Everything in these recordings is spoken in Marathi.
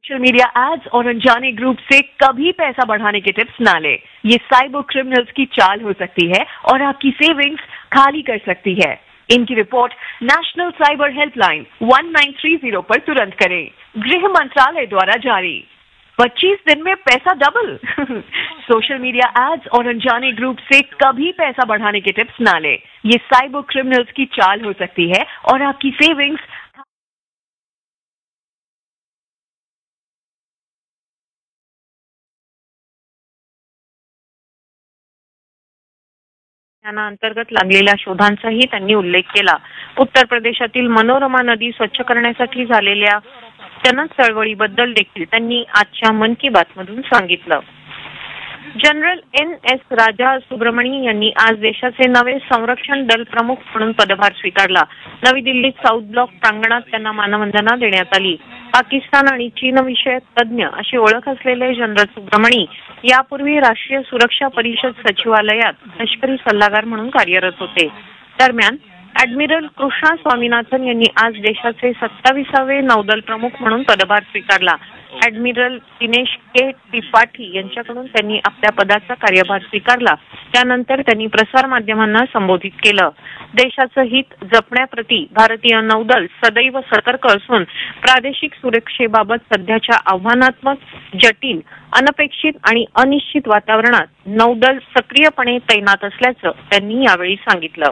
सोशल मीडिया एड्स और अनजाने ग्रुप से कभी पैसा बढ़ाने के टिप्स ना ले। ये साइबर क्रिमिनल्स की चाल हो सकती है और आपकी सेविंग्स खाली कर सकती है। इनकी रिपोर्ट नेशनल साइबर हेल्पलाइन 1930 पर तुरंत करें। गृह मंत्रालय द्वारा जारी। 25 दिन में पैसा डबल। सोशल मीडिया एड्स और अनजाने ग्रुप से कभी पैसा बढ़ाने के टिप्स ना ले। ये साइबर क्रिमिनल्स की चाल हो सकती है और आपकी सेविंग्स अंतर्गत लागलेल्या शोधांचाही त्यांनी उल्लेख केला। उत्तर प्रदेशातील मनोरमा नदी स्वच्छ करण्यासाठी झालेल्या जन चळवळीबद्दल देखील त्यांनी आजच्या मन की बात मधून सांगितलं। जनरल NS राजा सुब्रमणी यांनी आज देशाचे नवे संरक्षण दल प्रमुख म्हणून पदभार स्वीकारला। नवी दिल्लीत साऊथ ब्लॉक प्रांगणात त्यांना मानवंदना देण्यात आली। पाकिस्तान आणि चीन विषयक तज्ज्ञ अशी ओळख असलेले जनरल सुब्रमणी यापूर्वी राष्ट्रीय सुरक्षा परिषद सचिवालयात लष्करी सल्लागार म्हणून कार्यरत होते। दरम्यान ॲडमिरल कृष्णा स्वामीनाथन यांनी आज देशाचे 27वे नौदल प्रमुख म्हणून पदभार स्वीकारला। ॲडमिरल दिनेश के त्रिपाठी यांच्याकडून त्यांनी आपल्या पदाचा कार्यभार स्वीकारला। त्यानंतर त्यांनी प्रसार माध्यमांना संबोधित केलं। देशाचं हित जपण्याप्रती भारतीय नौदल सदैव सतर्क असून प्रादेशिक सुरक्षेबाबत सध्याच्या आव्हानात्मक, जटिल, अनपेक्षित आणि अनिश्चित वातावरणात नौदल सक्रियपणे तैनात असल्याचं त्यांनी यावेळी सांगितलं।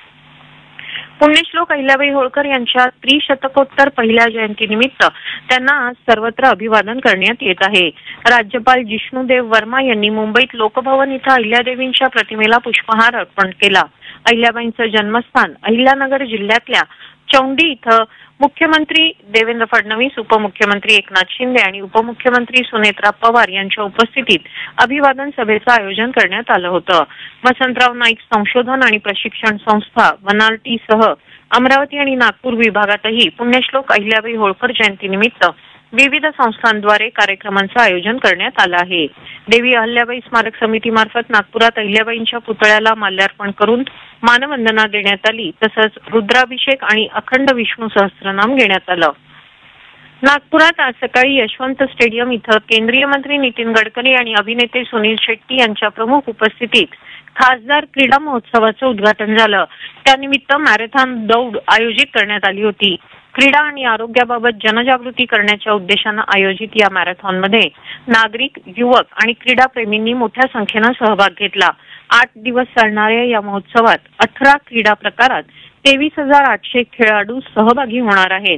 पुण्यश्लोक अहिल्याबाई होळकर यांच्या त्रिशतकोत्तर पहिल्या जयंतीनिमित्त त्यांना आज सर्वत्र अभिवादन करण्यात येत आहे। राज्यपाल जिष्णुदेव वर्मा यांनी मुंबईत लोकभवन इथं अहिल्यादेवींच्या प्रतिमेला पुष्पहार अर्पण केला। अहिल्याबाईंचं जन्मस्थान अहिल्यानगर जिल्ह्यातल्या चौंडी इथं मुख्यमंत्री देवेंद्र फडणवीस, उपमुख्यमंत्री एकनाथ शिंदे आणि उपमुख्यमंत्री सुनेत्रा पवार यांच्या उपस्थितीत अभिवादन सभेचं आयोजन करण्यात आलं होतं। वसंतराव नाईक संशोधन आणि प्रशिक्षण संस्था वनार्टीसह अमरावती आणि नागपूर विभागातही पुण्यश्लोक अहिल्याबाई होळकर जयंतीनिमित्त विविध संस्थांद्वारे कार्यक्रमांचं आयोजन करण्यात आलं आहे। देवी अहिल्याबाई स्मारक समितीमार्फत नागपुरात अहिल्याबाईंच्या पुतळ्याला माल्यार्पण करून मानवंदना देण्यात आली। तसंच रुद्राभिषेक आणि अखंड विष्णू सहस्त्रनाम घेण्यात आलं। नागपुरात आज सकाळी यशवंत स्टेडियम इथं केंद्रीय मंत्री नितीन गडकरी आणि अभिनेते सुनील शेट्टी यांच्या प्रमुख उपस्थितीत खासदार क्रीडा महोत्सवाचं उद्घाटन झालं। त्यानिमित्त मॅरेथॉन दौड आयोजित करण्यात आली होती। क्रीडा आणि आरोग्याबाबत जनजागृती करण्याच्या उद्देशानं आयोजित या मॅरेथॉनमध्ये नागरिक, युवक आणि क्रीडाप्रेमींनी मोठ्या संख्येनं सहभाग घेतला। 8 दिवस चालणाऱ्या या महोत्सवात 18 क्रीडा प्रकारात 23,800 खेळाडू सहभागी होणार आहेत।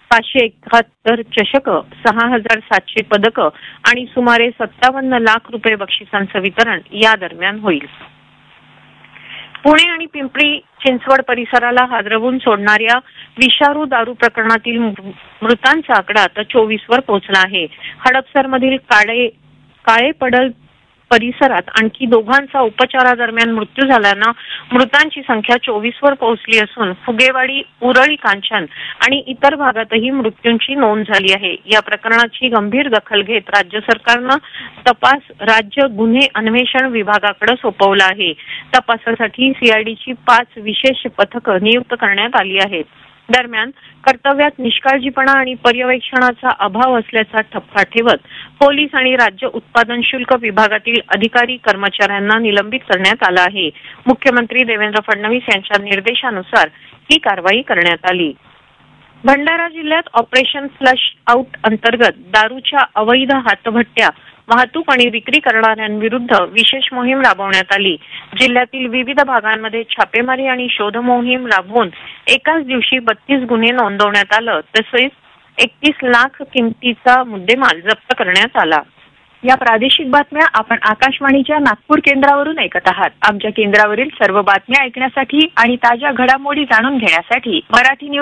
571 चषक, 6,700 पदक आणि सुमारे 57 लाख रुपये बक्षिसांचं वितरण या दरम्यान होईल। पुणे आणि पिंपरी चिंचवड परिसराला हादरवून सोडणाऱ्या विषारू दारू प्रकरणातील मृतांचा आकडा आता 24 वर पोहोचला आहे। हडपसरमधील काळेपडळ परिसरात आणखी दोघांचा उपचारादरम्यान मृत्यू झाल्यानं मृतांची संख्या 24 वर पोहोचली असून फुगेवाडी, उरळी कांचन आणि इतर भागातही मृत्यूंची नोंद झाली आहे। या प्रकरणाची गंभीर दखल घेत राज्य सरकारनं तपास राज्य गुन्हे अन्वेषण विभागाकडे सोपवला आहे। तपासासाठी CIDची 5 विशेष पथकं नियुक्त करण्यात आली आहेत। दरम्यान कर्तव्यात निष्काळजीपणा आणि पर्यवेक्षणाचा अभाव असल्याचा ठपका ठेवत पोलीस आणि राज्य उत्पादन शुल्क विभागातील अधिकारी कर्मचाऱ्यांना निलंबित करण्यात आलं आहे। मुख्यमंत्री देवेंद्र फडणवीस यांच्या निर्देशानुसार ही कारवाई करण्यात आली। भंडारा जिल्ह्यात ऑपरेशन फ्लश आउट अंतर्गत दारूच्या अवैध हातभट्ट्या, वाहतूक आणि विक्री करणाऱ्यांविरुद्ध विशेष मोहीम राबवण्यात आली। जिल्ह्यातील विविध भागांमध्ये छापेमारी आणि शोध मोहीम राबवून एकाच दिवशी 32 गुन्हे नोंदवण्यात आलं। तसेच 31 लाख किमतीचा मुद्देमाल जप्त करण्यात आला। या प्रादेशिक बातम्या आपण आकाशवाणीच्या नागपूर केंद्रावरून ऐकत आहात। आमच्या केंद्रावरील सर्व बातम्या ऐकण्यासाठी आणि ताज्या घडामोडी जाणून घेण्यासाठी मराठी